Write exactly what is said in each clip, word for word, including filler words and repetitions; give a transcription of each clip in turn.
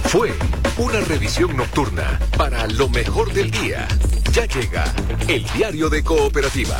Fue una revisión nocturna para lo mejor del día. Ya llega el diario de Cooperativa.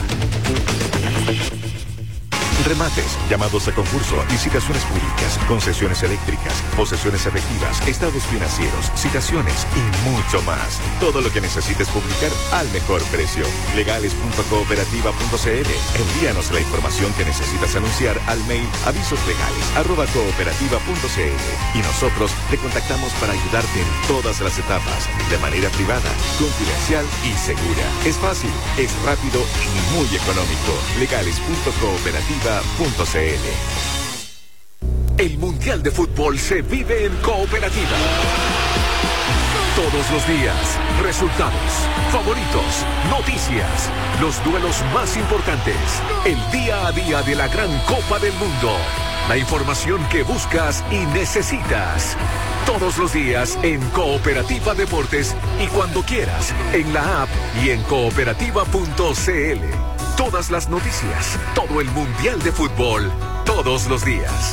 Remates, llamados a concurso, licitaciones públicas, concesiones eléctricas, posesiones efectivas, estados financieros, citaciones y mucho más. Todo lo que necesites publicar al mejor precio. legales punto cooperativa punto c l. Envíanos la información que necesitas anunciar al mail avisoslegales arroba cooperativa punto c l y nosotros te contactamos para ayudarte en todas las etapas, de manera privada, confidencial y segura. Es fácil, es rápido y muy económico. legales punto cooperativa punto c l. El Mundial de Fútbol se vive en Cooperativa. Todos los días, resultados, favoritos, noticias, los duelos más importantes, el día a día de la gran Copa del Mundo, la información que buscas y necesitas. Todos los días en Cooperativa Deportes y cuando quieras, en la app y en cooperativa punto c l. Todas las noticias, todo el Mundial de Fútbol, todos los días.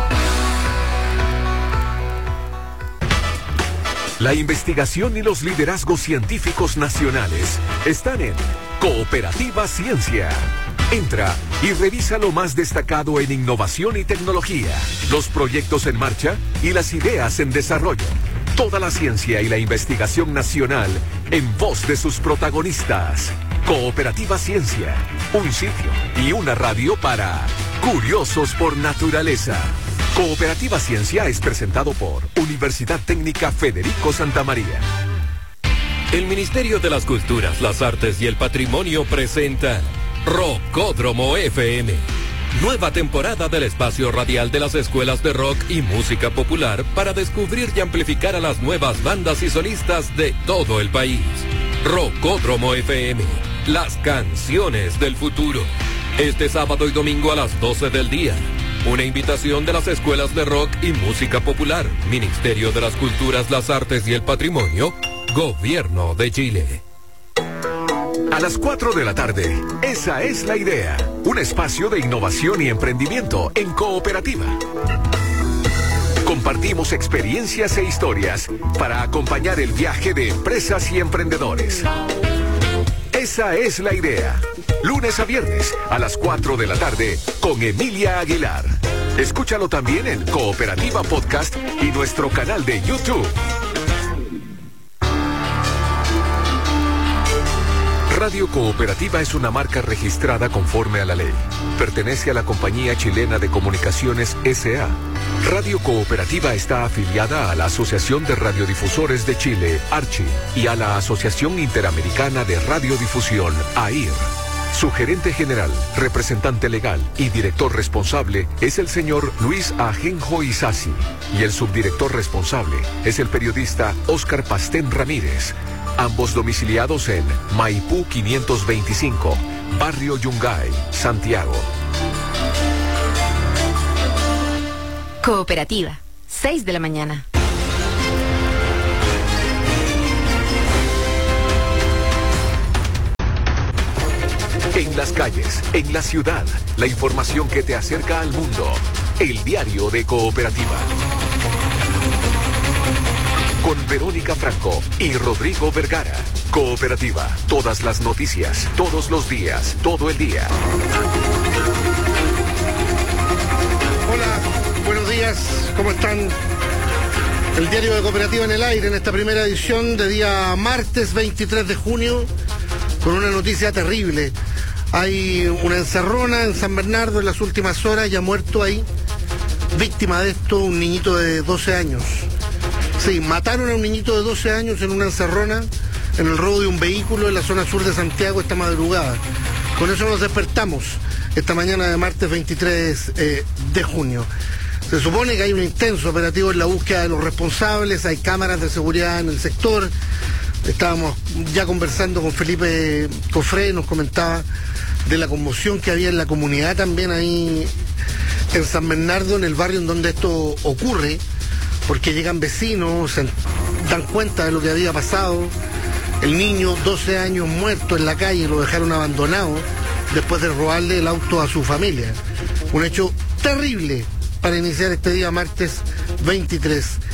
La investigación y los liderazgos científicos nacionales están en Cooperativa Ciencia. Entra y revisa lo más destacado en innovación y tecnología, los proyectos en marcha y las ideas en desarrollo. Toda la ciencia y la investigación nacional en voz de sus protagonistas. Cooperativa Ciencia, un sitio y una radio para curiosos por naturaleza. Cooperativa Ciencia es presentado por Universidad Técnica Federico Santa María. El Ministerio de las Culturas, las Artes y el Patrimonio presenta Rockódromo F M. Nueva temporada del espacio radial de las escuelas de rock y música popular para descubrir y amplificar a las nuevas bandas y solistas de todo el país. Rockódromo F M, las canciones del futuro. Este sábado y domingo a las doce del día. Una invitación de las escuelas de rock y música popular, Ministerio de las Culturas, las Artes y el Patrimonio, Gobierno de Chile. A las cuatro de la tarde, esa es la idea. Un espacio de innovación y emprendimiento en Cooperativa. Compartimos experiencias e historias para acompañar el viaje de empresas y emprendedores. Esa es la idea. Lunes a viernes a las cuatro de la tarde con Emilia Aguilar. Escúchalo también en Cooperativa Podcast y nuestro canal de YouTube. Radio Cooperativa es una marca registrada conforme a la ley. Pertenece a la Compañía Chilena de Comunicaciones S A Radio Cooperativa está afiliada a la Asociación de Radiodifusores de Chile, ARCHI, y a la Asociación Interamericana de Radiodifusión, A I R. Su gerente general, representante legal y director responsable es el señor Luis Ajenjo Isasi, y el subdirector responsable es el periodista Óscar Pastén Ramírez, ambos domiciliados en Maipú quinientos veinticinco, Barrio Yungay, Santiago. Cooperativa, seis de la mañana. En las calles, en la ciudad, la información que te acerca al mundo. El diario de Cooperativa. Con Verónica Franco y Rodrigo Vergara. Cooperativa, todas las noticias, todos los días, todo el día. Hola, buenos días, ¿cómo están? El diario de Cooperativa en el aire en esta primera edición de día martes veintitrés de junio con una noticia terrible. Hay una encerrona en San Bernardo en las últimas horas, ya ha muerto ahí, víctima de esto, un niñito de doce años. Sí, mataron a un niñito de doce años en una encerrona en el robo de un vehículo en la zona sur de Santiago esta madrugada. Con eso nos despertamos esta mañana de martes veintitrés eh, de junio. Se supone que hay un intenso operativo en la búsqueda de los responsables, hay cámaras de seguridad en el sector. Estábamos ya conversando con Felipe Cofré, nos comentaba de la conmoción que había en la comunidad también ahí en San Bernardo, en el barrio en donde esto ocurre, porque llegan vecinos, se dan cuenta de lo que había pasado. El niño, doce años, muerto en la calle, lo dejaron abandonado después de robarle el auto a su familia. Un hecho terrible para iniciar este día martes veintitrés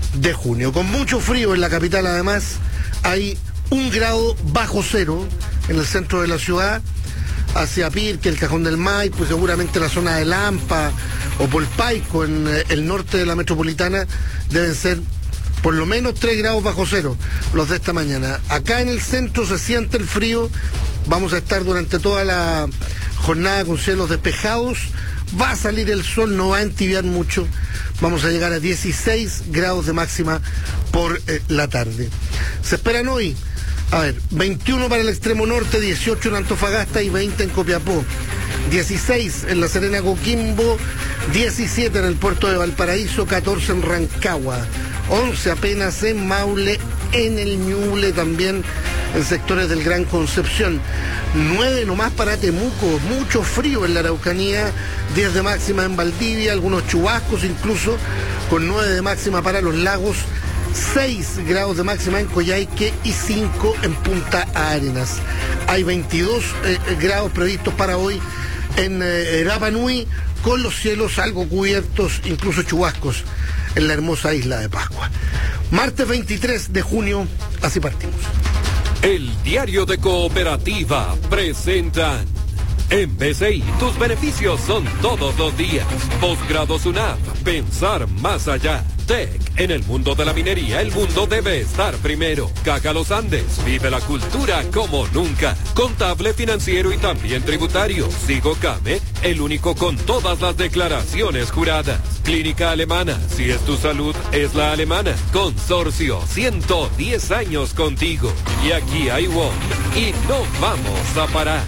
de junio. Con mucho frío en la capital, además, hay un grado bajo cero en el centro de la ciudad, hacia Pirque, el Cajón del Maipo, pues seguramente la zona de Lampa o Polpaico, en eh, el norte de la metropolitana, deben ser por lo menos tres grados bajo cero los de esta mañana. Acá en el centro se siente el frío, vamos a estar durante toda la jornada con cielos despejados, va a salir el sol, no va a entibiar mucho, vamos a llegar a dieciséis grados de máxima por eh, la tarde. Se esperan hoy, a ver, veintiuno para el extremo norte, dieciocho en Antofagasta y veinte en Copiapó, dieciséis en La Serena, Coquimbo, diecisiete en el puerto de Valparaíso, catorce en Rancagua, once apenas en Maule, en el Ñuble también, en sectores del Gran Concepción, nueve nomás para Temuco, mucho frío en la Araucanía, diez de máxima en Valdivia, algunos chubascos incluso, con nueve de máxima para los lagos, seis grados de máxima en Coyhaique y cinco en Punta Arenas. Hay veintidós eh, grados previstos para hoy en eh, Rapa Nui, con los cielos algo cubiertos, incluso chubascos en la hermosa isla de Pascua. Martes veintitrés de junio, así partimos. El Diario de Cooperativa presenta en B C I, tus beneficios son todos los días. Posgrado SUNAP, pensar más allá. T E C, en el mundo de la minería, el mundo debe estar primero. Caja Los Andes, vive la cultura como nunca. Contable, financiero y también tributario. Sigo Came, el único con todas las declaraciones juradas. Clínica Alemana, si es tu salud, es la alemana. Consorcio, ciento diez años contigo. Y aquí hay W O M, y no vamos a parar.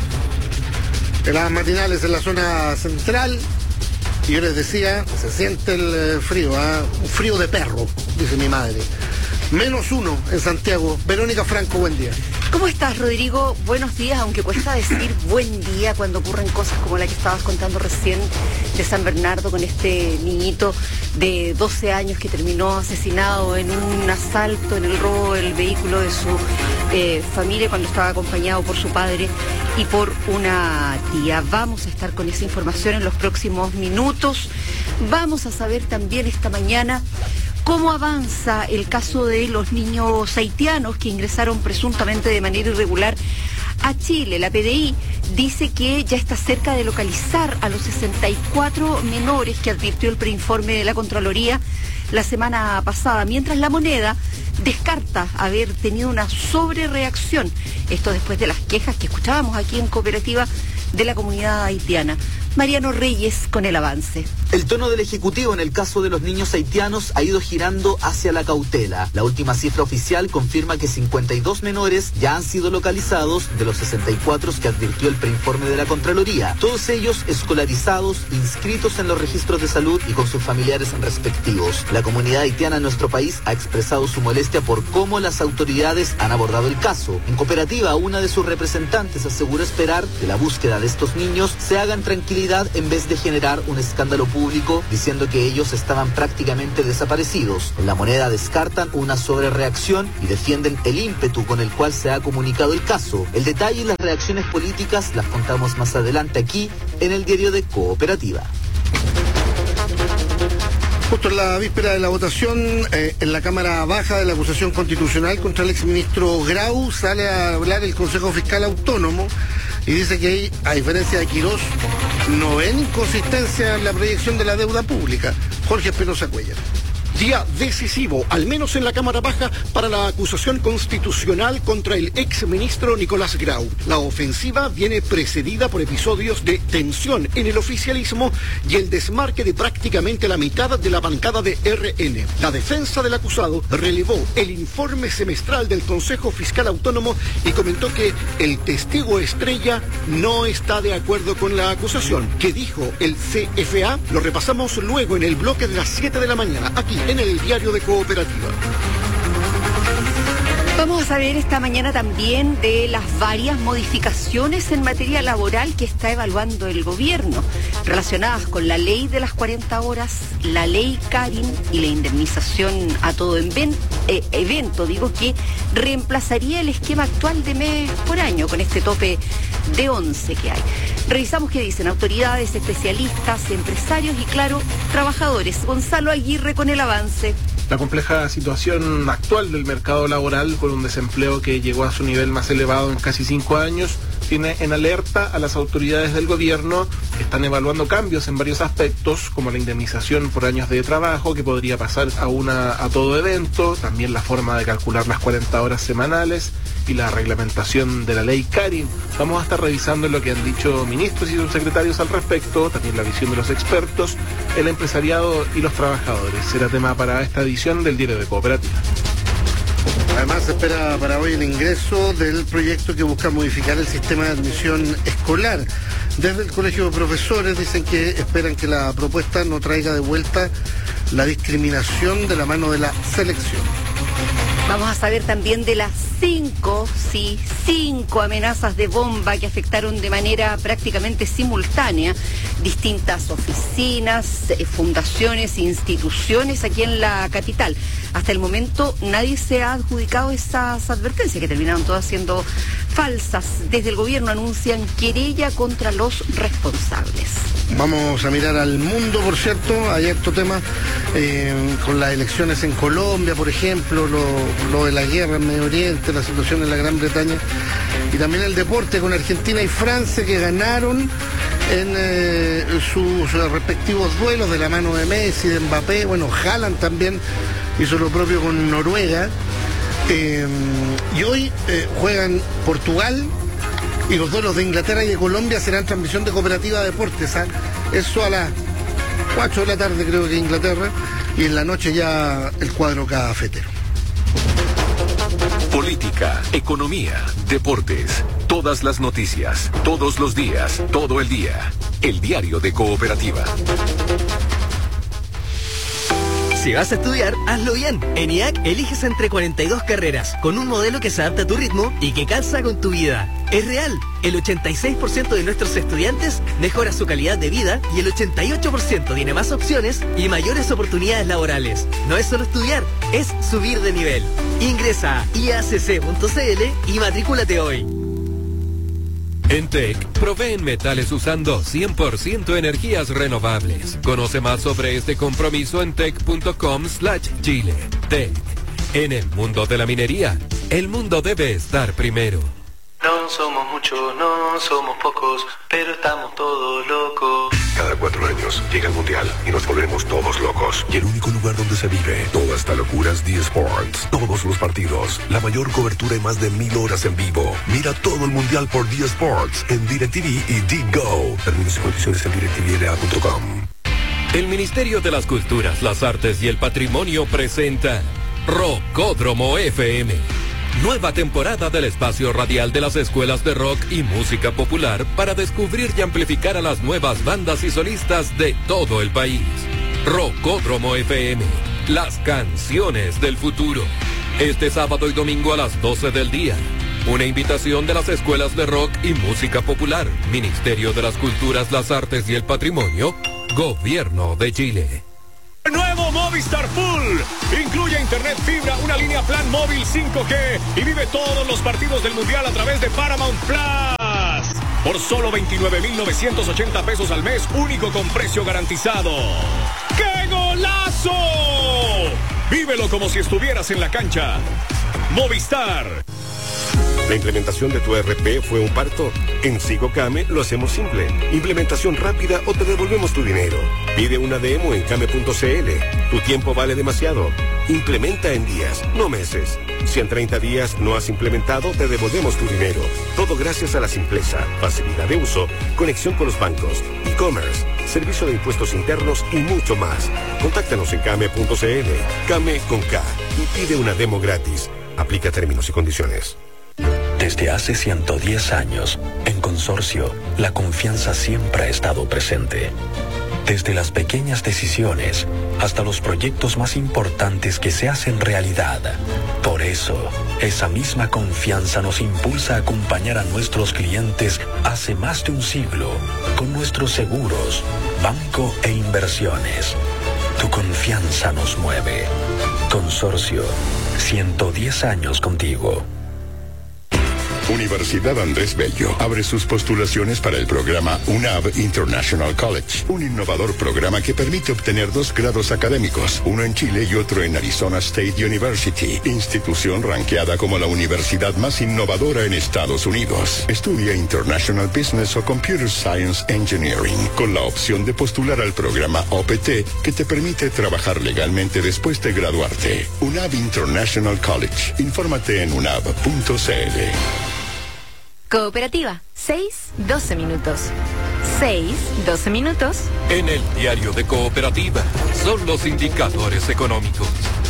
En las matinales en la zona central, y yo les decía, se siente el eh, frío, ¿eh? Un frío de perro, dice mi madre. Menos uno en Santiago. Verónica Franco, buen día. ¿Cómo estás, Rodrigo? Buenos días, aunque cuesta decir buen día cuando ocurren cosas como la que estabas contando recién de San Bernardo, con este niñito de doce años que terminó asesinado en un asalto, en el robo del vehículo de su eh, familia cuando estaba acompañado por su padre y por una tía. Vamos a estar con esa información en los próximos minutos. Vamos a saber también esta mañana cómo avanza el caso de los niños haitianos que ingresaron presuntamente de manera irregular a Chile. La P D I dice que ya está cerca de localizar a los sesenta y cuatro menores que advirtió el preinforme de la Contraloría la semana pasada, mientras La Moneda descarta haber tenido una sobrereacción. Esto después de las quejas que escuchábamos aquí en Cooperativa de la comunidad haitiana. Mariano Reyes con el avance. El tono del Ejecutivo en el caso de los niños haitianos ha ido girando hacia la cautela. La última cifra oficial confirma que cincuenta y dos menores ya han sido localizados de los sesenta y cuatro que advirtió el preinforme de la Contraloría. Todos ellos escolarizados, inscritos en los registros de salud y con sus familiares respectivos. La comunidad haitiana en nuestro país ha expresado su molestia por cómo las autoridades han abordado el caso. En Cooperativa, una de sus representantes aseguró esperar que la búsqueda de estos niños se haga en tranquilidad en vez de generar un escándalo público, diciendo que ellos estaban prácticamente desaparecidos. En La Moneda descartan una sobrereacción y defienden el ímpetu con el cual se ha comunicado el caso. El detalle y las reacciones políticas las contamos más adelante aquí en el Diario de Cooperativa. Justo en la víspera de la votación, eh, en la Cámara Baja de la acusación constitucional contra el exministro Grau, sale a hablar el Consejo Fiscal Autónomo y dice que ahí, a diferencia de Quirós, no ven inconsistencia en la proyección de la deuda pública. Jorge Espinosa Cuellar. Día decisivo, al menos en la Cámara Baja, para la acusación constitucional contra el exministro Nicolás Grau. La ofensiva viene precedida por episodios de tensión en el oficialismo y el desmarque de prácticamente la mitad de la bancada de R N. La defensa del acusado relevó el informe semestral del Consejo Fiscal Autónomo y comentó que el testigo estrella no está de acuerdo con la acusación. ¿Qué dijo el C F A? Lo repasamos luego en el bloque de las siete de la mañana, aquí en el Diario de Cooperativa. Vamos a saber esta mañana también de las varias modificaciones en materia laboral que está evaluando el gobierno, relacionadas con la ley de las cuarenta horas, la ley Karin y la indemnización a todo evento, eh, evento, digo, que reemplazaría el esquema actual de mes por año con este tope de once que hay. Revisamos qué dicen autoridades, especialistas, empresarios y, claro, trabajadores. Gonzalo Aguirre con el avance. la compleja situación actual del mercado laboral, con un desempleo que llegó a su nivel más elevado en casi cinco años, tiene en alerta a las autoridades del gobierno, que están evaluando cambios en varios aspectos, como la indemnización por años de trabajo, que podría pasar a una a todo evento, también la forma de calcular las cuarenta horas semanales y la reglamentación de la ley Cari. Vamos a estar revisando lo que han dicho ministros y subsecretarios al respecto, también la visión de los expertos, el empresariado y los trabajadores. Será tema para esta edición del Diario de Cooperativa. Además, se espera para hoy el ingreso del proyecto que busca modificar el sistema de admisión escolar. Desde el Colegio de Profesores dicen que esperan que la propuesta no traiga de vuelta la discriminación de la mano de la selección. Vamos a saber también de las cinco, sí, cinco amenazas de bomba que afectaron de manera prácticamente simultánea distintas oficinas, eh, fundaciones, instituciones aquí en la capital. Hasta el momento nadie se ha adjudicado esas advertencias, que terminaron todas siendo falsas. Desde el gobierno anuncian querella contra los responsables. Vamos a mirar al mundo, por cierto. Hay harto tema eh, con las elecciones en Colombia, por ejemplo, lo, lo de la guerra en Medio Oriente, la situación en la Gran Bretaña, y también el deporte con Argentina y Francia, que ganaron en eh, sus respectivos duelos de la mano de Messi, de Mbappé. Bueno, Haaland también hizo lo propio con Noruega. Eh, y hoy eh, juegan Portugal, y los duelos de Inglaterra y de Colombia serán transmisión de Cooperativa Deportes, ¿eh? Eso a las cuatro de la tarde, creo que Inglaterra, y en la noche ya el cuadro cafetero. Política, economía, deportes, todas las noticias, todos los días, todo el día. El Diario de Cooperativa. Si vas a estudiar, hazlo bien. En I A C eliges entre cuarenta y dos carreras, con un modelo que se adapta a tu ritmo y que calza con tu vida. Es real. El ochenta y seis por ciento de nuestros estudiantes mejora su calidad de vida y el ochenta y ocho por ciento tiene más opciones y mayores oportunidades laborales. No es solo estudiar, es subir de nivel. Ingresa a i a c c punto c l y matrículate hoy. En T E C proveen metales usando cien por ciento energías renovables. Conoce más sobre este compromiso en tec punto com slash chile. T E C. En el mundo de la minería, el mundo debe estar primero. No somos muchos, no somos pocos, pero estamos todos locos. Cada cuatro años llega el Mundial y nos volvemos todos locos. Y el único lugar donde se vive toda esta locura es D-Sports. Todos los partidos, la mayor cobertura y más de mil horas en vivo. Mira todo el Mundial por D-Sports en DirecTV y D-Go. Términos y condiciones en direct t v l a punto com. El Ministerio de las Culturas, las Artes y el Patrimonio presenta Rocódromo F M. Nueva temporada del espacio radial de las escuelas de rock y música popular para descubrir y amplificar a las nuevas bandas y solistas de todo el país. Rocódromo F M, las canciones del futuro. Este sábado y domingo a las doce del día. Una invitación de las escuelas de rock y música popular, Ministerio de las Culturas, las Artes y el Patrimonio, Gobierno de Chile. Nuevo Movistar Full. Incluye internet fibra, una línea plan móvil cinco G y vive todos los partidos del Mundial a través de Paramount Plus. Por solo veintinueve mil novecientos ochenta pesos al mes, único con precio garantizado. ¡Qué golazo! Vívelo como si estuvieras en la cancha. Movistar. ¿La implementación de tu E R P fue un parto? En SigoCame lo hacemos simple. Implementación rápida o te devolvemos tu dinero. Pide una demo en came punto c l. Tu tiempo vale demasiado. Implementa en días, no meses. Si en treinta días no has implementado, te devolvemos tu dinero. Todo gracias a la simpleza, facilidad de uso, conexión con los bancos, e-commerce, servicio de impuestos internos y mucho más. Contáctanos en came punto c l. Came con K y pide una demo gratis. Aplica términos y condiciones. Desde hace ciento diez años, en Consorcio, la confianza siempre ha estado presente. Desde las pequeñas decisiones hasta los proyectos más importantes que se hacen realidad. Por eso, esa misma confianza nos impulsa a acompañar a nuestros clientes hace más de un siglo con nuestros seguros, banco e inversiones. Tu confianza nos mueve. Consorcio, ciento diez años contigo. Universidad Andrés Bello abre sus postulaciones para el programa UNAV International College, un innovador programa que permite obtener dos grados académicos, uno en Chile y otro en Arizona State University, institución ranqueada como la universidad más innovadora en Estados Unidos. Estudia International Business o Computer Science Engineering, con la opción de postular al programa O P T, que te permite trabajar legalmente después de graduarte. UNAV International College. Infórmate en unav punto c l. Cooperativa, seis, doce minutos. seis, doce minutos. En el diario de Cooperativa son los indicadores económicos.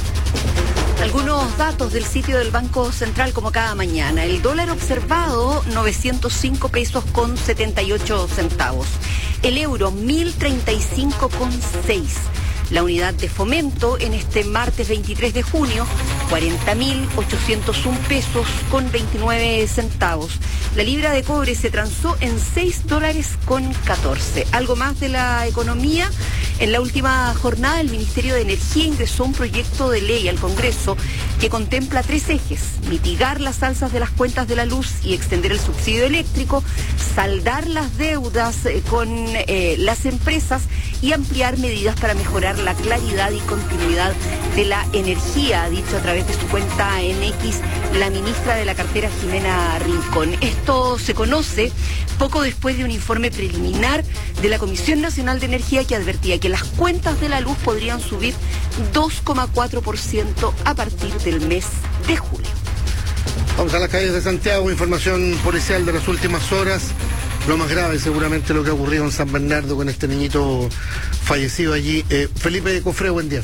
Algunos datos del sitio del Banco Central como cada mañana. El dólar observado, novecientos cinco pesos con setenta y ocho centavos. El euro, mil treinta y cinco con seis. La unidad de fomento en este martes veintitrés de junio, cuarenta mil ochocientos un pesos con veintinueve centavos. La libra de cobre se transó en seis dólares con catorce. Algo más de la economía. En la última jornada, el Ministerio de Energía ingresó un proyecto de ley al Congreso que contempla tres ejes: mitigar las alzas de las cuentas de la luz y extender el subsidio eléctrico, saldar las deudas con eh, las empresas y ampliar medidas para mejorar la claridad y continuidad de la energía, ha dicho a través de su cuenta en X la ministra de la cartera, Jimena Rincón. Esto se conoce poco después de un informe preliminar de la Comisión Nacional de Energía que advertía que las cuentas de la luz podrían subir dos coma cuatro por ciento a partir del mes de julio. Vamos a las calles de Santiago, información policial de las últimas horas. Lo más grave seguramente lo que ha ocurrido en San Bernardo con este niñito fallecido allí. Eh, Felipe Cofré, buen día.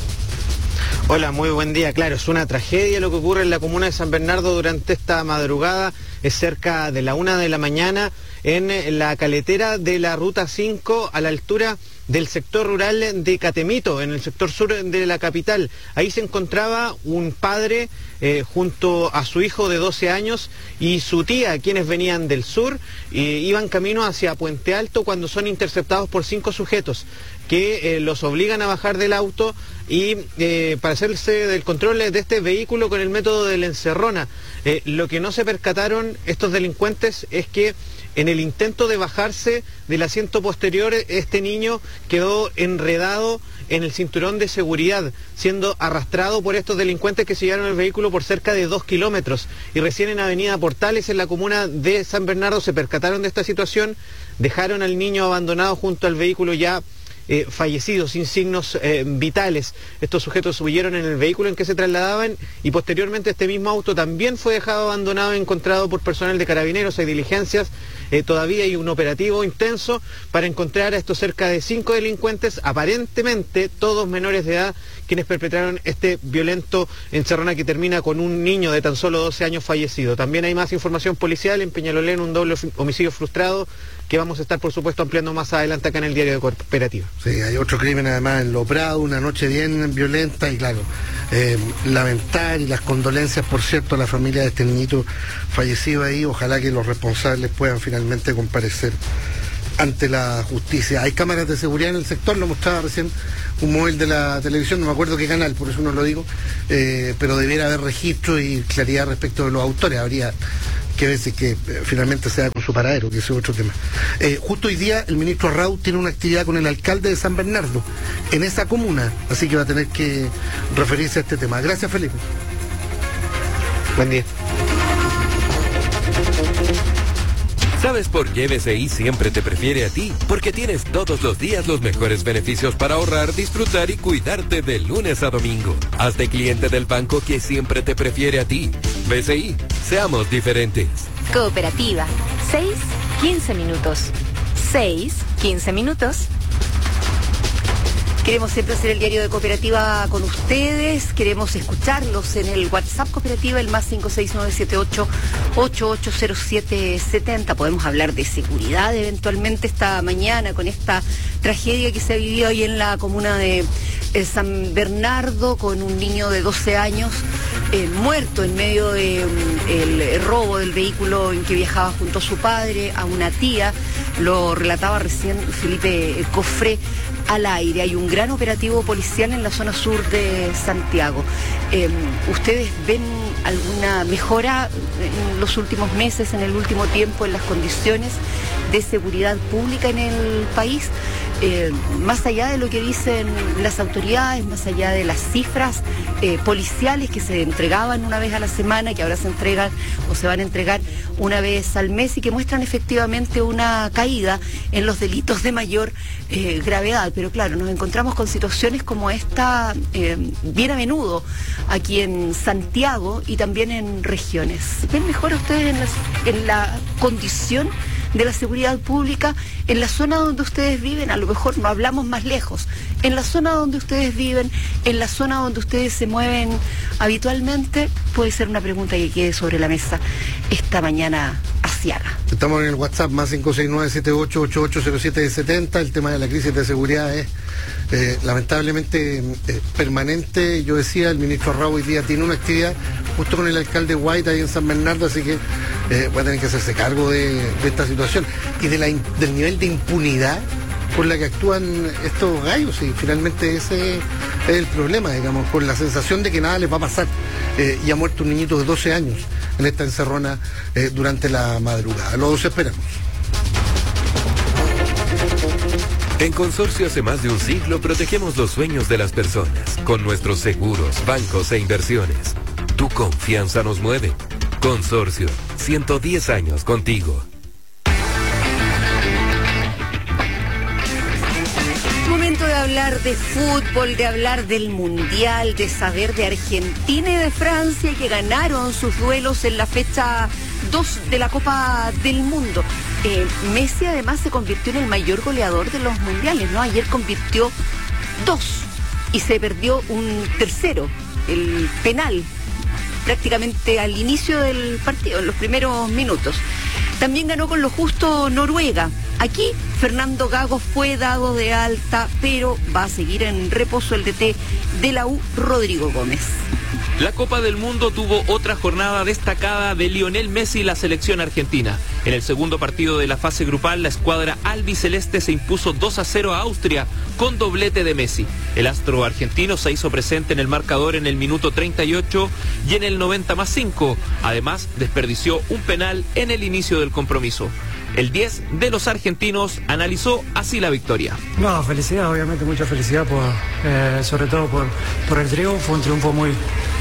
Hola, muy buen día. Claro, es una tragedia lo que ocurre en la comuna de San Bernardo durante esta madrugada. Es cerca de la una de la mañana en la caletera de la Ruta cinco a la altura del sector rural de Catemito, en el sector sur de la capital. Ahí se encontraba un padre eh, junto a su hijo de doce años y su tía, quienes venían del sur, eh, iban camino hacia Puente Alto cuando son interceptados por cinco sujetos que eh, los obligan a bajar del auto y eh, para hacerse del control de este vehículo con el método de la encerrona. Eh, lo que no se percataron estos delincuentes es que en el intento de bajarse del asiento posterior, este niño quedó enredado en el cinturón de seguridad, siendo arrastrado por estos delincuentes que se llevaron el vehículo por cerca de dos kilómetros. Y recién en Avenida Portales, en la comuna de San Bernardo, se percataron de esta situación, dejaron al niño abandonado junto al vehículo ya Eh, fallecidos, sin signos eh, vitales. Estos sujetos huyeron en el vehículo en que se trasladaban y posteriormente este mismo auto también fue dejado abandonado y encontrado por personal de carabineros. Hay diligencias, eh, todavía hay un operativo intenso para encontrar a estos cerca de cinco delincuentes, aparentemente todos menores de edad, quienes perpetraron este violento encerrona que termina con un niño de tan solo doce años fallecido. También hay más información policial en Peñalolén, un doble homicidio frustrado que vamos a estar, por supuesto, ampliando más adelante acá en el diario de Cooperativa. Sí, hay otro crimen además en Lo Prado, una noche bien violenta y claro, eh, lamentar y las condolencias, por cierto, a la familia de este niñito fallecido ahí. Ojalá que los responsables puedan finalmente comparecer ante la justicia. Hay cámaras de seguridad en el sector, lo mostraba recién un móvil de la televisión, no me acuerdo qué canal, por eso no lo digo, eh, pero debiera haber registro y claridad respecto de los autores. Habría que ver si que eh, finalmente sea con su paradero, que ese es otro tema. Eh, justo hoy día el ministro Raúl tiene una actividad con el alcalde de San Bernardo, en esa comuna, así que va a tener que referirse a este tema. Gracias, Felipe. Buen día. ¿Sabes por qué B C I siempre te prefiere a ti? Porque tienes todos los días los mejores beneficios para ahorrar, disfrutar y cuidarte de lunes a domingo. Hazte cliente del banco que siempre te prefiere a ti. B C I, seamos diferentes. Cooperativa, seis, quince minutos. seis, quince minutos. Queremos siempre hacer el diario de Cooperativa con ustedes, queremos escucharlos en el WhatsApp Cooperativa, el más cinco seis nueve siete ocho ocho ocho cero siete siete cero. Podemos hablar de seguridad eventualmente esta mañana con esta tragedia que se ha vivido ahí en la comuna de eh, San Bernardo, con un niño de doce años eh, muerto en medio del de, um, robo del vehículo en que viajaba junto a su padre, a una tía. Lo relataba recién Felipe Cofré. al aire. Hay un gran operativo policial en la zona sur de Santiago. Eh, ¿Ustedes ven alguna mejora en los últimos meses, en el último tiempo, en las condiciones de seguridad pública en el país? Eh, más allá de lo que dicen las autoridades, más allá de las cifras eh, policiales que se entregaban una vez a la semana, que ahora se entregan o se van a entregar una vez al mes y que muestran efectivamente una caída en los delitos de mayor eh, gravedad. Pero claro, nos encontramos con situaciones como esta eh, bien a menudo aquí en Santiago y también en regiones. ¿Ven mejor a ustedes en, las, en la condición de la seguridad pública en la zona donde ustedes viven? A lo mejor no hablamos más lejos, en la zona donde ustedes viven, en la zona donde ustedes se mueven habitualmente. Puede ser una pregunta que quede sobre la mesa esta mañana asiaga. Estamos en el WhatsApp más cinco seis nueve siete ocho ocho ocho cero siete siete cero. El tema de la crisis de seguridad es eh, lamentablemente eh, permanente. Yo decía, el ministro Raúl hoy día tiene una actividad justo con el alcalde White ahí en San Bernardo, así que eh, va a tener que hacerse cargo de, de esta situación y de la, del nivel de impunidad por la que actúan estos gallos, y finalmente ese es el problema, digamos, por la sensación de que nada les va a pasar. Eh, y ha muerto un niñito de doce años en esta encerrona eh, durante la madrugada. Los esperamos. En Consorcio hace más de un siglo protegemos los sueños de las personas con nuestros seguros, bancos e inversiones. Tu confianza nos mueve. Consorcio, ciento diez años contigo. Momento de hablar de fútbol, de hablar del Mundial, de saber de Argentina y de Francia, que ganaron sus duelos en la fecha dos de la Copa del Mundo. Eh, Messi además se convirtió en el mayor goleador de los mundiales, ¿no? Ayer convirtió dos y se perdió un tercero, el penal, prácticamente al inicio del partido, en los primeros minutos. También ganó con lo justo Noruega. Aquí Fernando Gago fue dado de alta, pero va a seguir en reposo el D T de la U, Rodrigo Gómez. La Copa del Mundo tuvo otra jornada destacada de Lionel Messi y la selección argentina. En el segundo partido de la fase grupal, la escuadra albiceleste se impuso dos a cero a Austria con doblete de Messi. El astro argentino se hizo presente en el marcador en el minuto treinta y ocho y en el noventa más cinco. Además, desperdició un penal en el inicio del compromiso. El diez de los argentinos analizó así la victoria. No, felicidad, obviamente mucha felicidad, por, eh, sobre todo por, por el triunfo, un triunfo muy,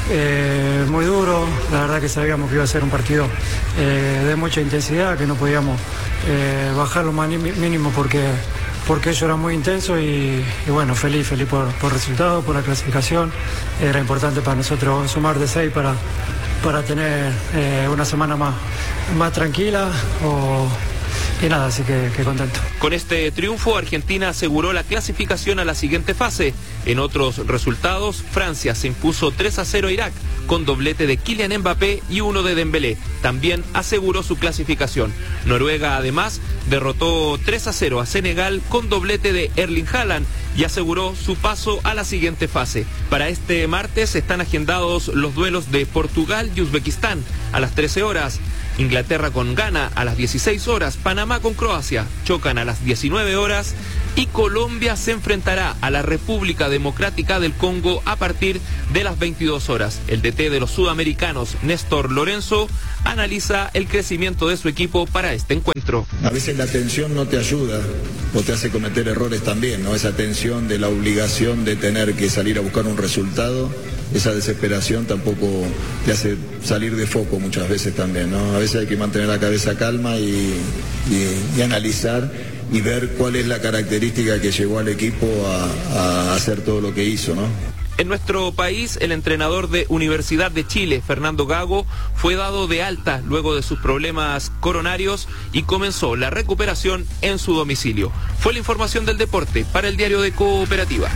eh, muy duro. La verdad que sabíamos que iba a ser un partido eh, de mucha intensidad, que no podíamos eh, bajar lo más mínimo porque, porque ello era muy intenso y, y bueno, feliz, feliz por, por el resultado, por la clasificación. Era importante para nosotros sumar de seis para, para tener eh, una semana más, más tranquila o... Y nada, así que, que contento. Con este triunfo, Argentina aseguró la clasificación a la siguiente fase. En otros resultados, Francia se impuso tres a cero a Irak, con doblete de Kylian Mbappé y uno de Dembélé. También aseguró su clasificación. Noruega, además, derrotó tres a cero a Senegal con doblete de Erling Haaland y aseguró su paso a la siguiente fase. Para este martes están agendados los duelos de Portugal y Uzbekistán a las trece horas. Inglaterra con Ghana a las dieciséis horas, Panamá con Croacia chocan a las diecinueve horas y Colombia se enfrentará a la República Democrática del Congo a partir de las veintidós horas. El D T de los sudamericanos, Néstor Lorenzo, analiza el crecimiento de su equipo para este encuentro. A veces la tensión no te ayuda o te hace cometer errores también, ¿no? Esa tensión de la obligación de tener que salir a buscar un resultado, esa desesperación tampoco te hace salir de foco muchas veces también, ¿no? A veces hay que mantener la cabeza calma y, y, y analizar y ver cuál es la característica que llevó al equipo a, a hacer todo lo que hizo, ¿no? En nuestro país, el entrenador de Universidad de Chile, Fernando Gago, fue dado de alta luego de sus problemas coronarios y comenzó la recuperación en su domicilio. Fue la información del deporte para el Diario de Cooperativa.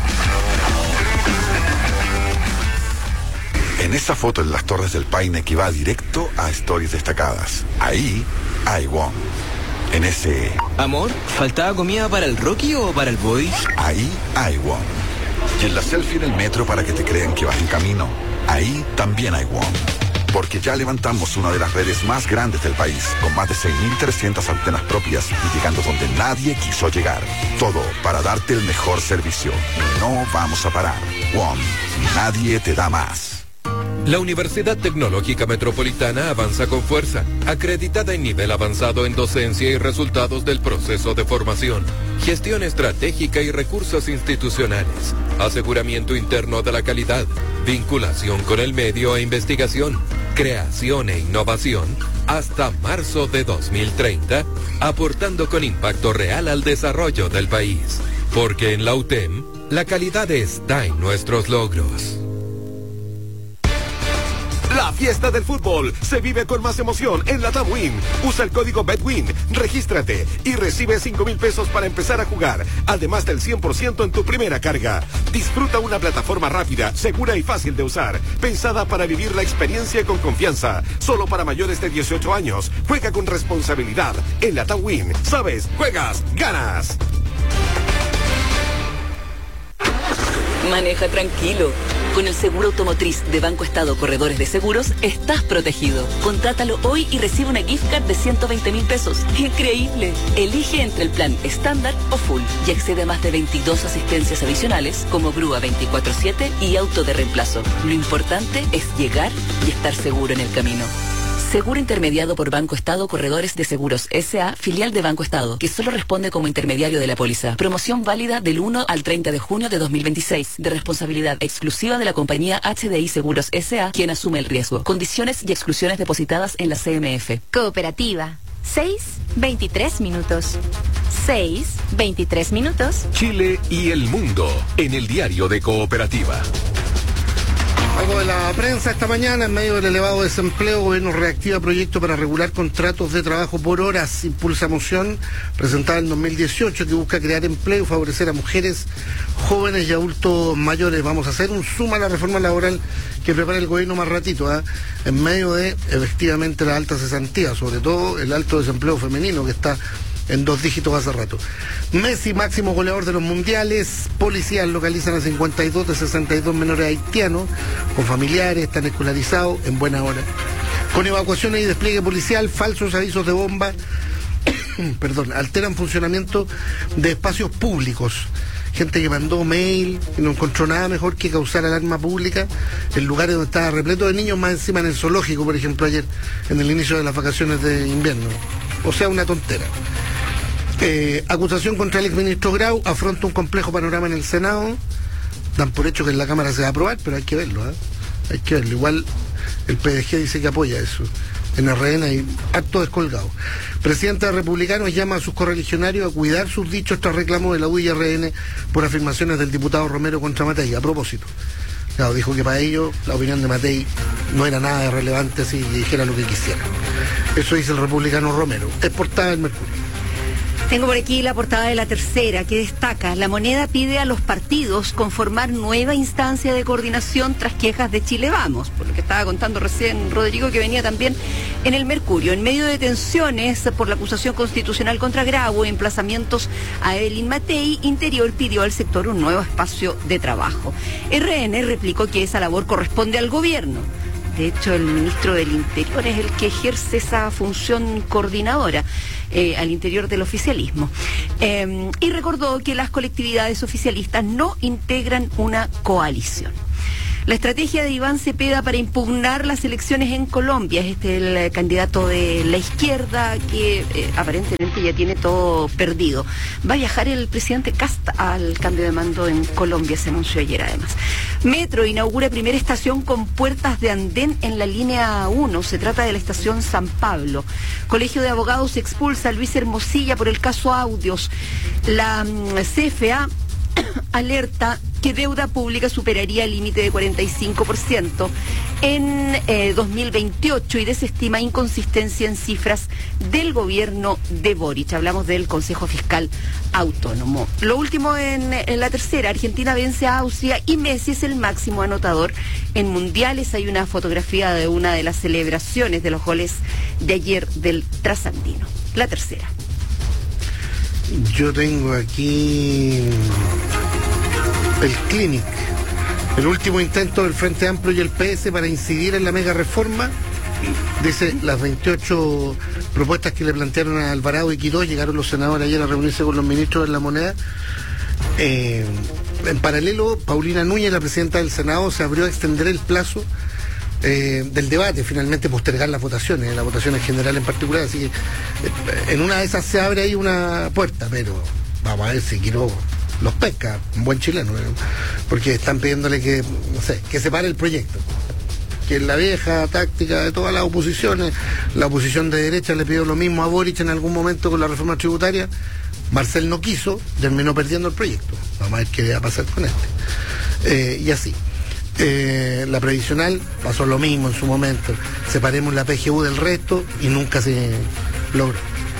En esa foto en las Torres del Paine que va directo a Stories Destacadas. Ahí hay Wong. En ese... Amor, ¿faltaba comida para el Rocky o para el Body? Ahí hay Wong. Y en la selfie en el metro para que te crean que vas en camino. Ahí también hay Wong. porque ya levantamos una de las redes más grandes del país, con más de seis mil trescientas antenas propias y llegando donde nadie quiso llegar. Todo para darte el mejor servicio. No vamos a parar. WOM, nadie te da más. La Universidad Tecnológica Metropolitana avanza con fuerza, acreditada en nivel avanzado en docencia y resultados del proceso de formación, gestión estratégica y recursos institucionales, aseguramiento interno de la calidad, vinculación con el medio e investigación, creación e innovación, hasta marzo de dos mil treinta, aportando con impacto real al desarrollo del país. Porque en la U T E M, la calidad está en nuestros logros. La fiesta del fútbol se vive con más emoción en la TAMWIN. Usa el código BETWIN, regístrate y recibe cinco mil pesos para empezar a jugar, además del cien por ciento en tu primera carga. Disfruta una plataforma rápida, segura y fácil de usar, pensada para vivir la experiencia con confianza. Solo para mayores de dieciocho años. Juega con responsabilidad. En la TAMWIN, sabes, juegas, ganas. Maneja tranquilo. Con el seguro automotriz de Banco Estado Corredores de Seguros, estás protegido. Contrátalo hoy y recibe una gift card de ciento veinte mil pesos. ¡Increíble! Elige entre el plan estándar o full y accede a más de veintidós asistencias adicionales como grúa veinticuatro siete y auto de reemplazo. Lo importante es llegar y estar seguro en el camino. Seguro intermediado por Banco Estado Corredores de Seguros S A, filial de Banco Estado, que solo responde como intermediario de la póliza. Promoción válida del uno al treinta de junio de dos mil veintiséis, de responsabilidad exclusiva de la compañía H D I Seguros S A, quien asume el riesgo. Condiciones y exclusiones depositadas en la C M F. Cooperativa. seis, veintitrés minutos. seis, veintitrés minutos. Chile y el mundo en el diario de Cooperativa. Algo de la prensa esta mañana: en medio del elevado desempleo, el gobierno reactiva proyecto para regular contratos de trabajo por horas. Impulsa moción presentada en dos mil dieciocho que busca crear empleo y favorecer a mujeres, jóvenes y adultos mayores. Vamos a hacer un suma a la reforma laboral que prepara el gobierno más ratito, ¿eh? En medio de, efectivamente, la alta cesantía, sobre todo el alto desempleo femenino que está en dos dígitos hace rato. Messi, máximo goleador de los mundiales. Policías localizan a cincuenta y dos de sesenta y dos menores haitianos con familiares, están escolarizados en buena hora. Con evacuaciones y despliegue policial, falsos avisos de bomba, perdón, alteran funcionamiento de espacios públicos. Gente que mandó mail y no encontró nada mejor que causar alarma pública en lugares donde estaba repleto de niños, más encima en el zoológico, por ejemplo, ayer, en el inicio de las vacaciones de invierno. O sea, una tontera. Eh, acusación contra el exministro Grau, afronta un complejo panorama en el Senado. Dan por hecho que en la Cámara se va a aprobar, pero hay que verlo, ¿eh? Hay que verlo. Igual el P D G dice que apoya eso. En R N hay acto descolgado. Presidente de Republicanos llama a sus correligionarios a cuidar sus dichos tras reclamo de la U y R N por afirmaciones del diputado Romero contra Matei. A propósito, claro, dijo que para ellos la opinión de Matei no era nada de relevante si dijera lo que quisiera. Eso dice el republicano Romero. Es portada del Mercurio. Tengo por aquí la portada de La Tercera, que destaca: la moneda pide a los partidos conformar nueva instancia de coordinación tras quejas de Chile Vamos, por lo que estaba contando recién Rodrigo, que venía también en el Mercurio. En medio de tensiones por la acusación constitucional contra Grau y emplazamientos a Evelyn Matei, Interior pidió al sector un nuevo espacio de trabajo. R N replicó que esa labor corresponde al gobierno. De hecho, el ministro del Interior es el que ejerce esa función coordinadora eh, al interior del oficialismo. Eh, y recordó que las colectividades oficialistas no integran una coalición. La estrategia de Iván Cepeda para impugnar las elecciones en Colombia. Este es el candidato de la izquierda que eh, aparentemente ya tiene todo perdido. Va a viajar el presidente Kast al cambio de mando en Colombia, se anunció ayer además. Metro inaugura primera estación con puertas de andén en la línea uno. Se trata de la estación San Pablo. Colegio de Abogados expulsa a Luis Hermosilla por el caso Audios. La um, C F A alerta que deuda pública superaría el límite de cuarenta y cinco por ciento en eh, dos mil veintiocho y desestima inconsistencia en cifras del gobierno de Boric. Hablamos del Consejo Fiscal Autónomo. Lo último en, en La Tercera: Argentina vence a Austria y Messi es el máximo anotador en mundiales. Hay una fotografía de una de las celebraciones de los goles de ayer del trasandino. La Tercera. Yo tengo aquí el Clinic. El último intento del Frente Amplio y el P S para incidir en la mega reforma. Dice, las veintiocho propuestas que le plantearon a Alvarado y Quirós, llegaron los senadores ayer a reunirse con los ministros de la moneda. Eh, en paralelo, Paulina Núñez, la presidenta del Senado, se abrió a extender el plazo eh, del debate, finalmente postergar las votaciones, las votaciones generales en particular, así que eh, en una de esas se abre ahí una puerta, pero vamos a ver si Quirós los pesca, un buen chileno, ¿no? Porque están pidiéndole que, no sé, que se pare el proyecto. Que es la vieja táctica de todas las oposiciones. La oposición de derecha le pidió lo mismo a Boric en algún momento con la reforma tributaria. Marcel no quiso, terminó perdiendo el proyecto. Vamos a ver qué va a pasar con este. Eh, y así. Eh, la previsional pasó lo mismo en su momento. Separemos la P G U del resto y nunca se logró.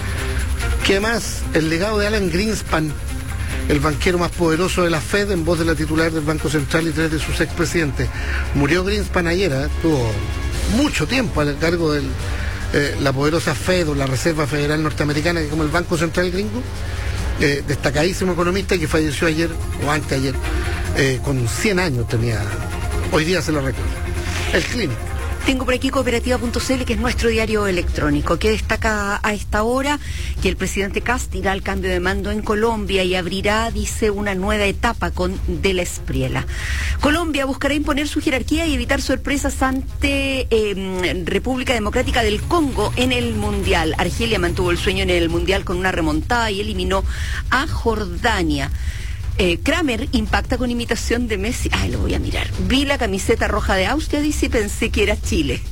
¿Qué más? El legado de Alan Greenspan, el banquero más poderoso de la Fed, en voz de la titular del Banco Central y tres de sus expresidentes. Murió Greenspan ayer, ¿eh? Tuvo mucho tiempo al cargo de eh, la poderosa Fed o la Reserva Federal Norteamericana, que es como el Banco Central gringo, eh, destacadísimo economista que falleció ayer o anteayer, eh, con cien años tenía, hoy día se lo recuerda. El Clínico. Tengo por aquí cooperativa punto c l, que es nuestro diario electrónico, que destaca a esta hora que el presidente Kast irá al cambio de mando en Colombia y abrirá, dice, una nueva etapa con De la Espriella. Colombia buscará imponer su jerarquía y evitar sorpresas ante eh, República Democrática del Congo en el Mundial. Argelia mantuvo el sueño en el Mundial con una remontada y eliminó a Jordania. Eh, Kramer impacta con imitación de Messi. Ay, lo voy a mirar. Vi la camiseta roja de Austria, dice, y pensé que era Chile.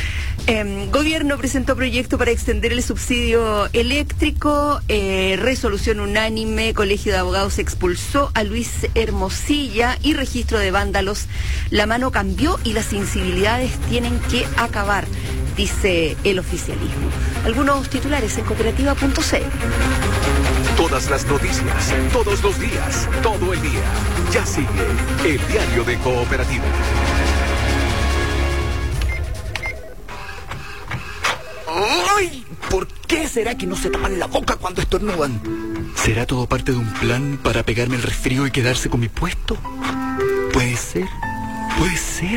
Eh, gobierno presentó proyecto para extender el subsidio eléctrico. Eh, resolución unánime. Colegio de Abogados expulsó a Luis Hermosilla. Y registro de vándalos. La mano cambió y las incivilidades tienen que acabar, dice el oficialismo. Algunos titulares en cooperativa punto c l. Todas las noticias, todos los días, todo el día. Ya sigue el diario de Cooperativa. ¡Ay! ¿Por qué será que no se tapan la boca cuando estornudan? ¿Será todo parte de un plan para pegarme el resfrío y quedarse con mi puesto? Puede ser, puede ser.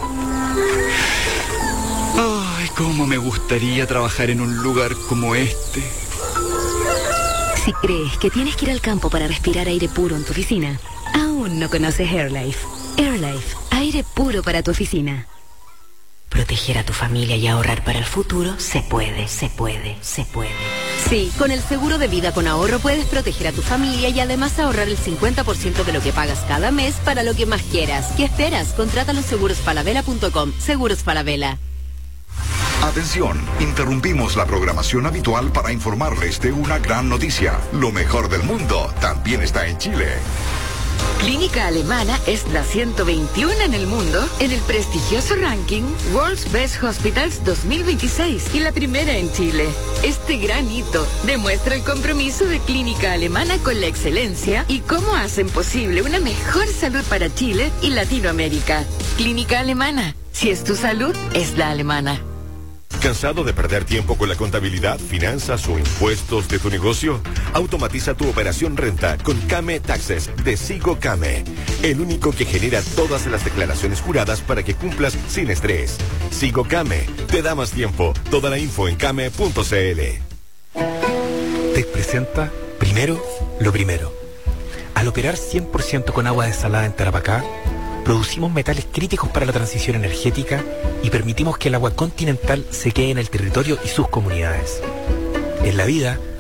Ay, cómo me gustaría trabajar en un lugar como este. Si crees que tienes que ir al campo para respirar aire puro en tu oficina, aún no conoces AirLife. AirLife, aire puro para tu oficina. Proteger a tu familia y ahorrar para el futuro se puede, se puede, se puede. Sí, con el seguro de vida con ahorro puedes proteger a tu familia y además ahorrar el cincuenta por ciento de lo que pagas cada mes para lo que más quieras. ¿Qué esperas? Contrátalo en seguros falabella punto com. Seguros Falabella. Atención, interrumpimos la programación habitual para informarles de una gran noticia. Lo mejor del mundo también está en Chile. Clínica Alemana es la ciento veintiuno en el mundo en el prestigioso ranking World's Best Hospitals dos mil veintiséis y la primera en Chile. Este gran hito demuestra el compromiso de Clínica Alemana con la excelencia y cómo hacen posible una mejor salud para Chile y Latinoamérica. Clínica Alemana, si es tu salud, es la alemana. ¿Cansado de perder tiempo con la contabilidad, finanzas o impuestos de tu negocio? Automatiza tu operación renta con Came Taxes de Sigo Came, el único que genera todas las declaraciones juradas para que cumplas sin estrés. Sigo Came, te da más tiempo. Toda la info en came punto c l. Te presenta primero lo primero. Al operar cien por ciento con agua desalada en Tarapacá, producimos metales críticos para la transición energética y permitimos que el agua continental se quede en el territorio y sus comunidades. En la vida,